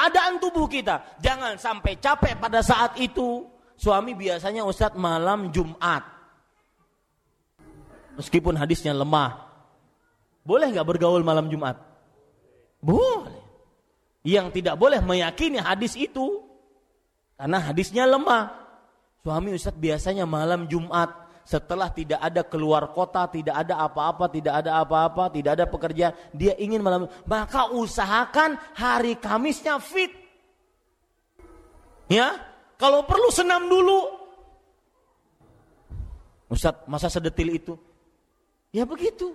keadaan tubuh kita. Jangan sampai capek pada saat itu. Suami biasanya Ustadz malam Jumat. Meskipun hadisnya lemah. Boleh gak bergaul malam Jumat? Boleh. Yang tidak boleh meyakini hadis itu. Karena hadisnya lemah. Suami Ustadz biasanya malam Jumat. Setelah tidak ada keluar kota, tidak ada apa-apa, tidak ada pekerjaan, dia ingin malam, maka usahakan hari Kamisnya fit. Ya, kalau perlu senam dulu. Ustadz, masa sedetil itu? Ya begitu.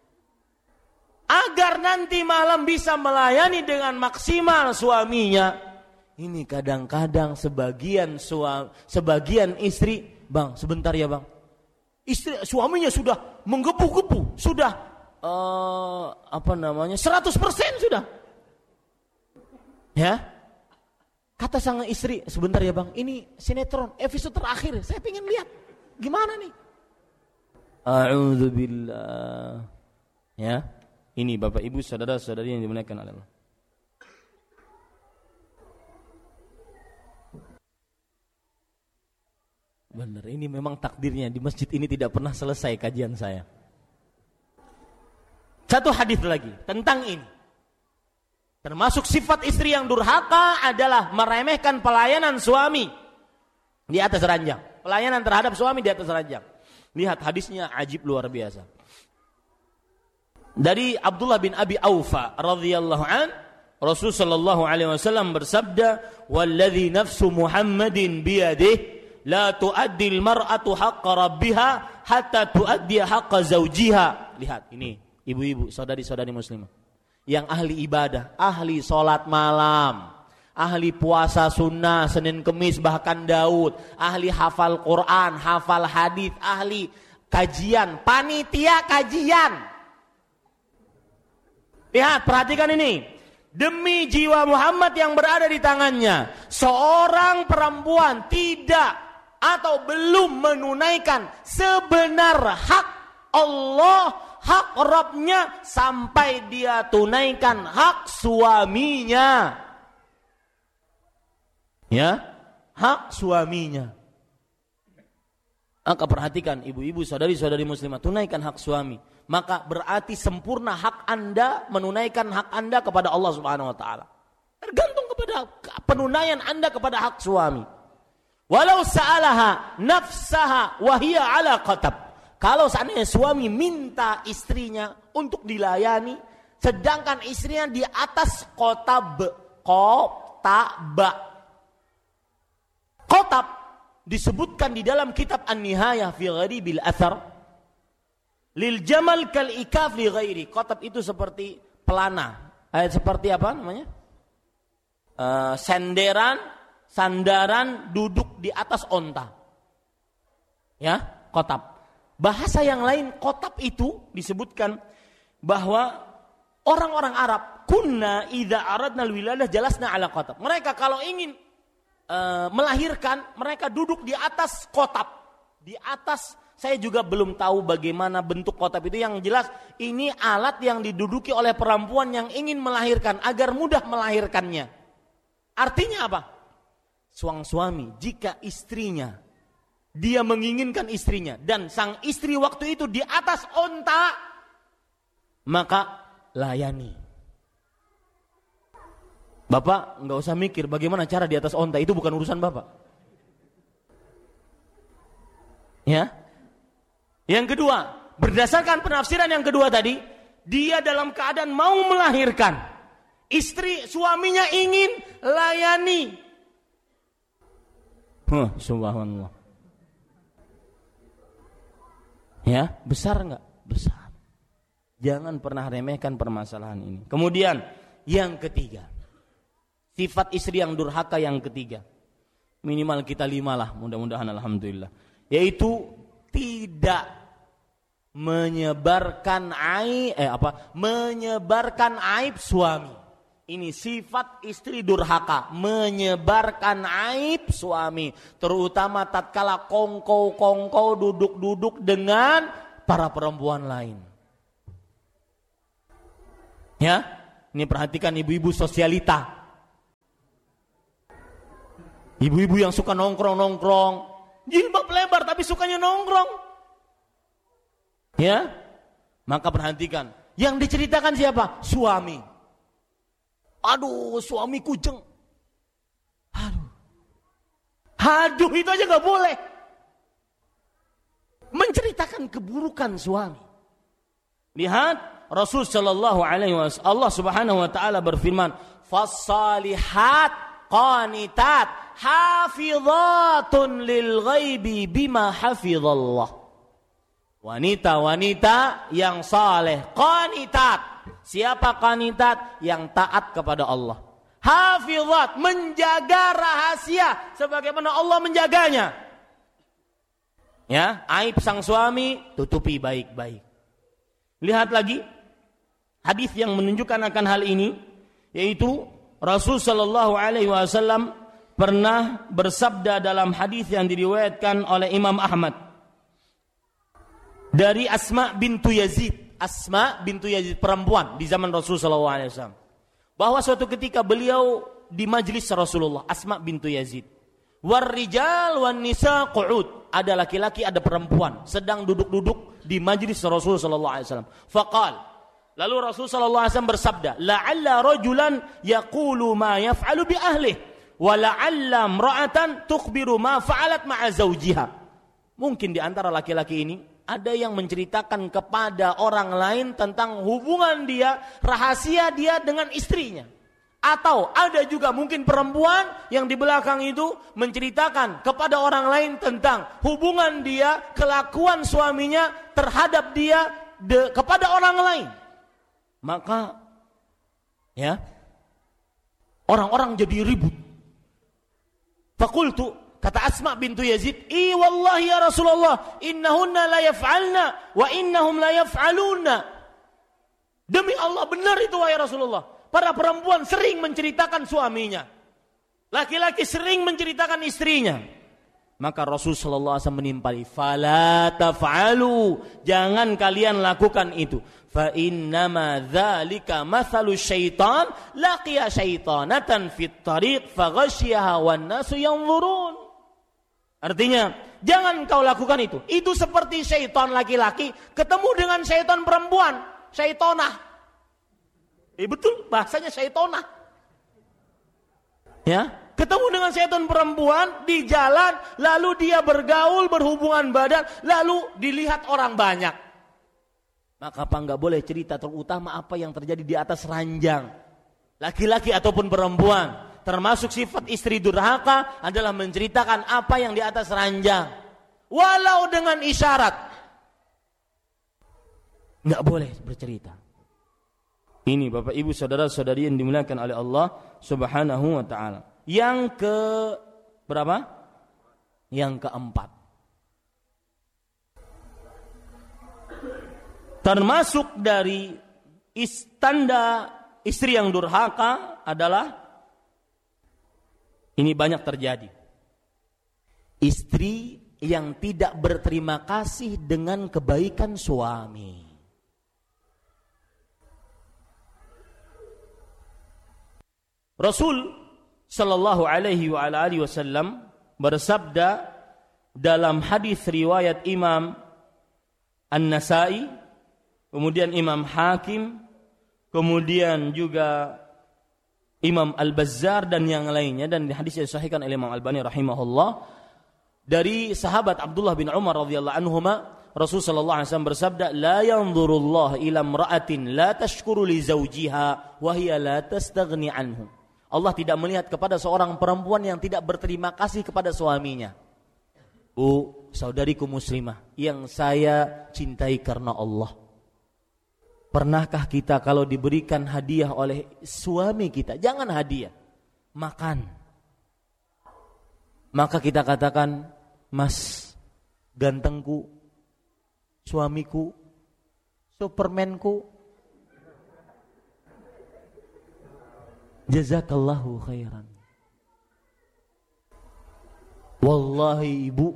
Agar nanti malam bisa melayani dengan maksimal suaminya. Ini kadang-kadang sebagian istri, bang, sebentar ya bang. Suaminya sudah menggebu-gebu, sudah 100% sudah. Ya. Kata sang istri, sebentar ya bang, ini sinetron episode terakhir, saya pengen lihat. Gimana nih? A'udzubillah. Ya. Ini Bapak Ibu saudara-saudari yang dimuliakan oleh Allah. Benar, ini memang takdirnya di masjid ini tidak pernah selesai kajian saya. Satu hadis lagi tentang ini. Termasuk sifat istri yang durhaka adalah meremehkan pelayanan suami di atas ranjang. Pelayanan terhadap suami di atas ranjang. Lihat hadisnya ajib luar biasa. Dari Abdullah bin Abi Aufa radhiyallahu an, Rasul sallallahu alaihi wasallam bersabda, "Walladzi nafsu Muhammadin biyadihi la tu'addil mar'atu haqqa rabbiha hatta tu'addiya haqqa zawjiha." Lihat ini, ibu-ibu, saudari-saudari muslimah yang ahli ibadah, ahli salat malam, ahli puasa sunnah Senin Kemis bahkan Daud, ahli hafal Quran, hafal hadis, ahli kajian, panitia kajian. Lihat, perhatikan ini. Demi jiwa Muhammad yang berada di tangannya, seorang perempuan tidak atau belum menunaikan sebenar hak Allah, hak Rabbnya, sampai dia tunaikan hak suaminya. Ya, hak suaminya. Maka perhatikan ibu-ibu, saudari-saudari muslimah, tunaikan hak suami. Maka berarti sempurna hak Anda, menunaikan hak Anda kepada Allah Subhanahu wa taala. Tergantung kepada penunaian Anda kepada hak suami. Walau sa'alaha nafsaha wa hiya ala qatab. Kalau seandainya suami minta istrinya untuk dilayani, sedangkan istrinya di atas qatab. Qatab disebutkan di dalam kitab An-Nihayah fi Gharibil Athar. Lil jamal kal ikaf li ghairi. Qatab itu seperti pelana. Seperti apa namanya? Sandaran duduk di atas onta. Ya, qatab. Bahasa yang lain qatab itu disebutkan bahwa orang-orang Arab kunna idza aradna al-wiladah jalasna ala qatab. Mereka kalau ingin melahirkan, mereka duduk di atas qatab. Di atas, saya juga belum tahu bagaimana bentuk qatab itu. Yang jelas ini alat yang diduduki oleh perempuan yang ingin melahirkan agar mudah melahirkannya. Artinya apa? Suami jika istrinya, dia menginginkan istrinya dan sang istri waktu itu di atas onta, maka layani. Bapak nggak usah mikir bagaimana cara di atas onta, itu bukan urusan bapak. Ya. Yang kedua, berdasarkan penafsiran yang kedua tadi, dia dalam keadaan mau melahirkan, suaminya ingin layani. Subhanallah. Ya, besar enggak? Besar. Jangan pernah remehkan permasalahan ini. Kemudian yang ketiga, sifat istri yang durhaka yang ketiga. Minimal kita 5 lah, mudah-mudahan alhamdulillah. Yaitu tidak menyebarkan aib suami. Ini sifat istri durhaka, menyebarkan aib suami, terutama tatkala kongko duduk-duduk dengan para perempuan lain. Ya, ini perhatikan ibu-ibu sosialita. Ibu-ibu yang suka nongkrong-nongkrong, jilbab lebar tapi sukanya nongkrong. Ya, maka perhatikan. Yang diceritakan siapa? Suami. Aduh, suami kujeng. Aduh, itu aja gak boleh. Menceritakan keburukan suami. Lihat, Rasul sallallahu alaihi wasallam, Allah Subhanahu wa taala berfirman, "Fas-salihat qanitat hafizatun lil ghaibi bima hafizallah." Wanita-wanita yang saleh, qanitat. Siapa qanitat? Yang taat kepada Allah. Hafizat, menjaga rahasia sebagaimana Allah menjaganya. Ya, aib sang suami tutupi baik-baik. Lihat lagi hadis yang menunjukkan akan hal ini, yaitu Rasul sallallahu alaihi wasallam pernah bersabda dalam hadis yang diriwayatkan oleh Imam Ahmad dari Asma bintu Yazid. Asma bintu Yazid, perempuan di zaman Rasul sallallahu alaihi wasallam, bahwa suatu ketika beliau di majlis Rasulullah, Asma bintu Yazid. War rijal wan nisa qu'ud, ada laki-laki ada perempuan sedang duduk-duduk di majlis Rasul sallallahu alaihi wasallam. Faqal, lalu Rasul sallallahu alaihi wasallam bersabda, la'alla rajulan yaqulu ma yaf'alu bi ahlihi wa la'alla imra'atan tukhbiru ma fa'alat ma'a zawjiha. Mungkin di antara laki-laki ini ada yang menceritakan kepada orang lain tentang hubungan dia, rahasia dia dengan istrinya. Atau ada juga mungkin perempuan yang di belakang itu menceritakan kepada orang lain tentang hubungan dia, kelakuan suaminya terhadap dia kepada orang lain. Maka ya, orang-orang jadi ribut. Fakultu, kata Asma bintu Yazid, wallahi ya Rasulullah, innahunna la yaf'alna wa innahum la yaf'aluna. Demi Allah, benar itu wahai Rasulullah. Para perempuan sering menceritakan suaminya. Laki-laki sering menceritakan istrinya. Maka Rasul sallallahu alaihi wasallam menimpali, fala taf'alu, jangan kalian lakukan itu. Fa innama dzalika mathalu syaitan laqiya syaitanatan fit tariq faghashiyaha wan nasu yanzurun. Artinya, jangan kau lakukan itu. Itu seperti syaitan laki-laki ketemu dengan syaitan perempuan, syaitonah. Betul, bahasanya syaitonah. Ya, ketemu dengan syaitan perempuan di jalan, lalu dia bergaul, berhubungan badan, lalu dilihat orang banyak. Maka apa enggak boleh cerita, terutama apa yang terjadi di atas ranjang. Laki-laki ataupun perempuan. Termasuk sifat istri durhaka adalah menceritakan apa yang di atas ranjang. Walau dengan isyarat. Enggak boleh bercerita. Ini Bapak Ibu saudara-saudari yang dimuliakan oleh Allah Subhanahu wa taala. Yang ke berapa? Yang keempat. Termasuk dari tanda istri yang durhaka adalah ini banyak terjadi. Istri yang tidak berterima kasih dengan kebaikan suami. Rasul sallallahu alaihi wa alihi wasallam bersabda dalam hadis riwayat Imam An-Nasa'i, kemudian Imam Hakim, kemudian juga Imam Al-Bazzar dan yang lainnya, dan hadis yang disahihkan oleh Imam Albani rahimahullah, dari sahabat Abdullah bin Umar radhiyallahu anhuma, Rasul sallallahu alaihi wasallam bersabda, la yanzurullah ila imra'atin la tashkuru li zawjiha wa hiya la tastaghni anhu. Allah tidak melihat kepada seorang perempuan yang tidak berterima kasih kepada suaminya. Saudariku muslimah yang saya cintai karena Allah, pernahkah kita kalau diberikan hadiah oleh suami kita, jangan hadiah, makan, maka kita katakan, mas, gantengku, suamiku, supermanku, jazakallahu khairan. Wallahi ibu,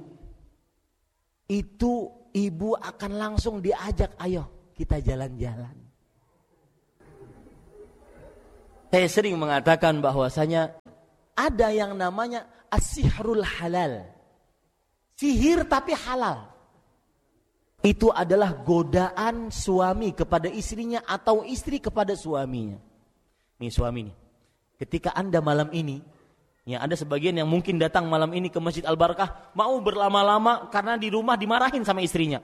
itu ibu akan langsung diajak, ayo kita jalan-jalan. Saya sering mengatakan bahwasanya ada yang namanya as-sihrul halal. Sihir tapi halal. Itu adalah godaan suami kepada istrinya atau istri kepada suaminya. Nih suami nih. Ketika Anda malam ini, ya ada sebagian yang mungkin datang malam ini ke Masjid Al-Barakah mau berlama-lama karena di rumah dimarahin sama istrinya.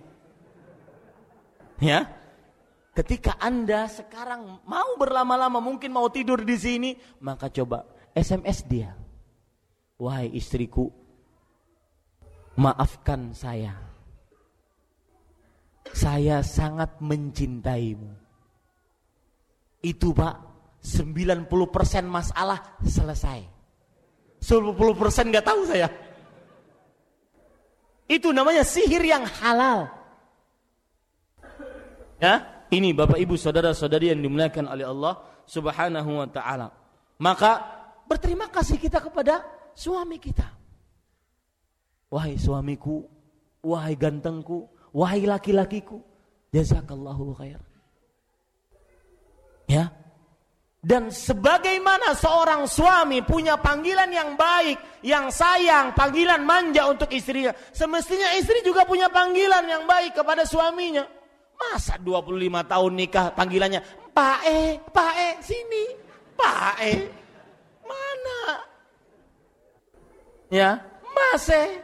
Ya. Ketika Anda sekarang mau berlama-lama mungkin mau tidur di sini, maka coba SMS dia. Wahai istriku, maafkan saya. Saya sangat mencintaimu. Itu Pak, 90% masalah selesai. 10% gak tahu saya. Itu namanya sihir yang halal. Ya, ini Bapak Ibu saudara-saudari yang dimuliakan oleh Allah Subhanahu wa taala. Maka berterima kasih kita kepada suami kita. Wahai suamiku, wahai gantengku, wahai laki-lakiku, jazakallahu khair. Ya. Dan sebagaimana seorang suami punya panggilan yang baik, yang sayang, panggilan manja untuk istrinya, semestinya istri juga punya panggilan yang baik kepada suaminya. Masa 25 tahun nikah panggilannya, Pak sini, Pak mana? Ya, masih.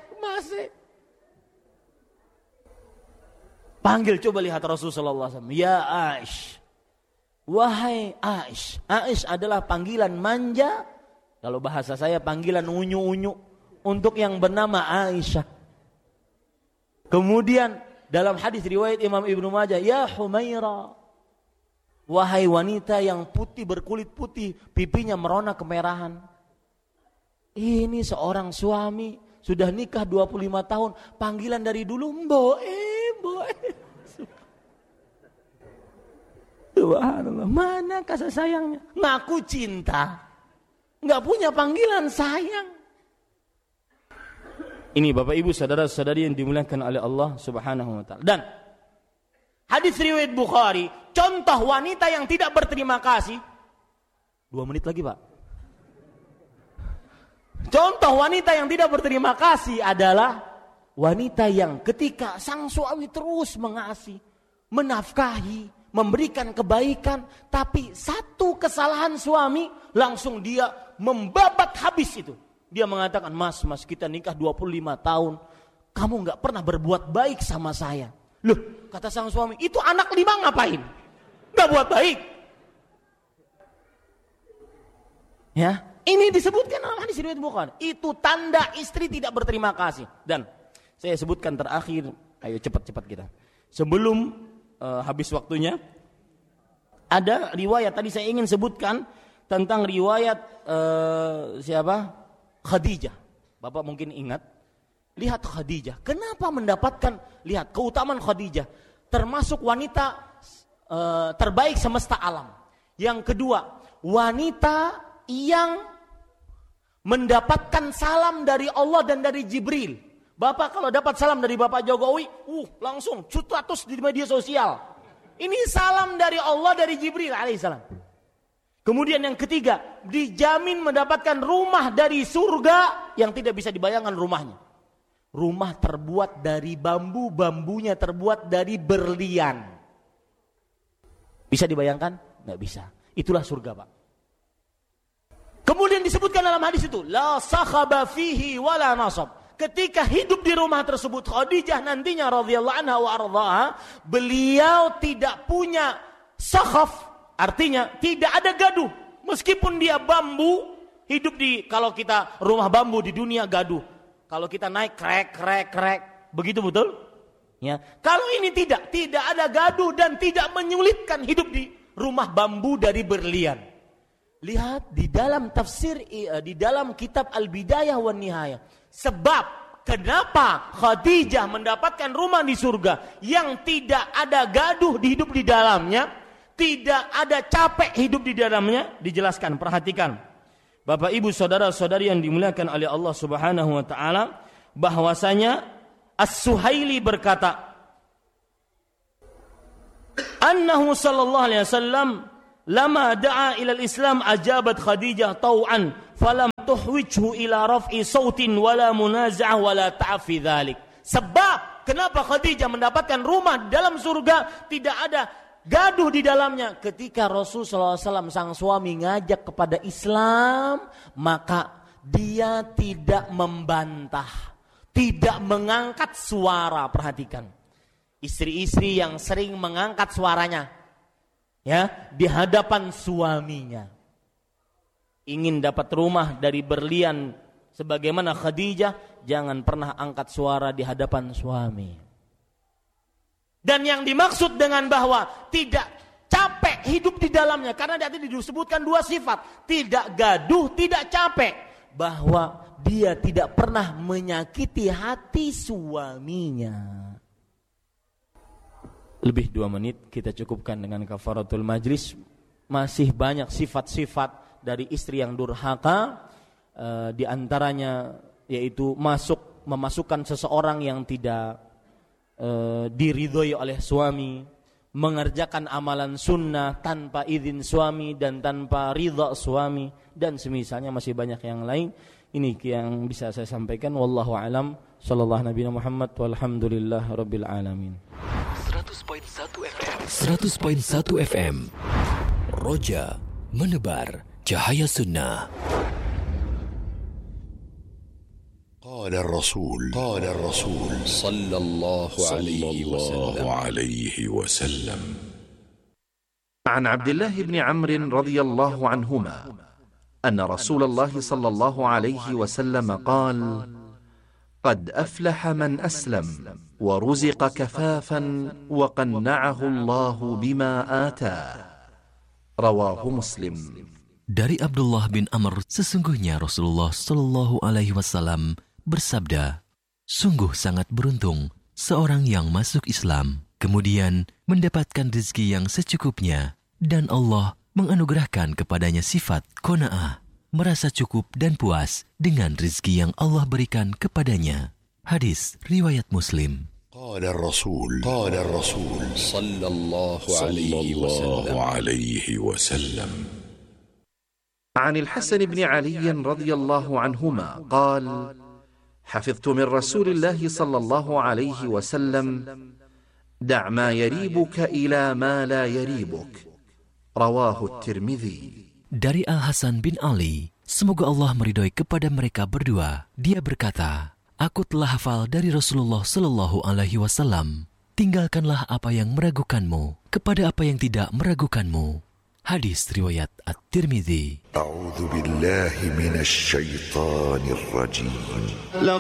Panggil, coba lihat Rasulullah SAW. Ya Aish, wahai Aish. Aish adalah panggilan manja. Kalau bahasa saya panggilan unyu-unyu untuk yang bernama Aisyah. Kemudian dalam hadis riwayat Imam Ibnu Majah, ya Humaira, wahai wanita yang putih berkulit putih, pipinya merona kemerahan. Ini seorang suami sudah nikah 25 tahun, panggilan dari dulu Mboe. Subhanallah, mana kasih sayangnya? Ngaku cinta, nggak punya panggilan sayang. Ini Bapak Ibu saudara-saudari yang dimuliakan oleh Allah Subhanahu wa taala. Dan hadis riwayat Bukhari, contoh wanita yang tidak berterima kasih. 2 menit lagi, Pak. Contoh wanita yang tidak berterima kasih adalah wanita yang ketika sang suami terus mengasihi, menafkahi, memberikan kebaikan, tapi satu kesalahan suami langsung dia membabat habis itu. Dia mengatakan, mas kita nikah 25 tahun, kamu gak pernah berbuat baik sama saya. Loh, kata sang suami, itu anak 5 ngapain? Gak buat baik. Ya, ini disebutkan dalam hadis riwayat Bukhari. Itu tanda istri tidak berterima kasih. Dan saya sebutkan terakhir, ayo cepat-cepat kita. Sebelum habis waktunya, ada riwayat tadi saya ingin sebutkan tentang riwayat siapa? Khadijah. Bapak mungkin ingat. Lihat Khadijah. Kenapa mendapatkan, lihat keutamaan Khadijah. Termasuk wanita terbaik semesta alam. Yang kedua, wanita yang mendapatkan salam dari Allah dan dari Jibril. Bapak kalau dapat salam dari Bapak Jokowi, langsung status di media sosial. Ini salam dari Allah, dari Jibril alaihissalam. Kemudian yang ketiga, dijamin mendapatkan rumah dari surga yang tidak bisa dibayangkan rumahnya. Rumah terbuat dari bambu, bambunya terbuat dari berlian. Bisa dibayangkan? Nggak bisa. Itulah surga, Pak. Kemudian disebutkan dalam hadis itu, la sakhaba fihi wala nasab. Ketika hidup di rumah tersebut, Khadijah nantinya radhiyallahu anha wa ardhaha, beliau tidak punya sakhaf. Artinya tidak ada gaduh. Meskipun dia bambu, hidup di, kalau kita rumah bambu di dunia gaduh. Kalau kita naik krek. Begitu betul? Ya. Kalau ini tidak ada gaduh dan tidak menyulitkan hidup di rumah bambu dari berlian. Lihat di dalam tafsir, di dalam kitab Al-Bidayah wan Nihayah. Sebab kenapa Khadijah mendapatkan rumah di surga yang tidak ada gaduh di hidup di dalamnya, tidak ada capek hidup di dalamnya, dijelaskan. Perhatikan, Bapak Ibu saudara-saudari yang dimuliakan oleh Allah Subhanahu wa taala, bahwasanya As-Suhaili berkata, annahu sallallahu alaihi wasallam lama da'a ila al-Islam ajabat Khadijah tau'an falam tuhwijhu ila raf'i sautin wala munaza'ah wala ta'fi dzalik. Sebab kenapa Khadijah mendapatkan rumah di dalam surga, tidak ada gaduh di dalamnya. Ketika Rasulullah SAW sang suami ngajak kepada Islam, maka dia tidak membantah, tidak mengangkat suara. Perhatikan, istri-istri yang sering mengangkat suaranya ya di hadapan suaminya, ingin dapat rumah dari berlian sebagaimana Khadijah, jangan pernah angkat suara di hadapan suami. Dan yang dimaksud dengan bahwa tidak capek hidup di dalamnya, karena tadi disebutkan dua sifat, tidak gaduh, tidak capek, bahwa dia tidak pernah menyakiti hati suaminya. Lebih 2 menit kita cukupkan dengan kafaratul majlis. Masih banyak sifat-sifat dari istri yang durhaka, di antaranya yaitu memasukkan seseorang yang tidak diridhoi oleh suami, mengerjakan amalan sunnah tanpa izin suami dan tanpa ridha suami, dan semisalnya masih banyak yang lain. Ini yang bisa saya sampaikan. Wallahu a'lam. Sallallahu Nabi Muhammad walhamdulillah rabbil alamin. 100.1 FM Roja menebar cahaya sunnah. قال الرسول صلى الله عليه وسلم عن عبد الله بن عمرو رضي الله عنهما أن رسول الله صلى الله عليه وسلم قال: قد أفلح من أسلم ورزق كفافا وقنعه الله بما آتاه. رواه مسلم. Dari Abdullah bin Amr, sesungguhnya Rasulullah Shallallahu Alaihi Wasallam bersabda, sungguh sangat beruntung seorang yang masuk Islam, kemudian mendapatkan rezeki yang secukupnya, dan Allah menganugerahkan kepadanya sifat qanaah, merasa cukup dan puas dengan rezeki yang Allah berikan kepadanya. Hadis riwayat Muslim. قال الرسول صلى الله عليه وسلم عن الحسن بن علي رضي الله عنهما قال: حفظت من رسول الله صلى الله عليه وسلم: دع ما يريبك إلى ما لا يريبك. رواه الترمذي. Dari Al-Hasan bin Ali, semoga Allah meridhoi kepada mereka berdua, dia berkata, aku telah hafal dari Rasulullah Sallallahu Alaihi Wasallam, tinggalkanlah apa yang meragukanmu kepada apa yang tidak meragukanmu. Hadis riwayat At-Tirmidzi. أعوذ بالله من الشيطان الرجيم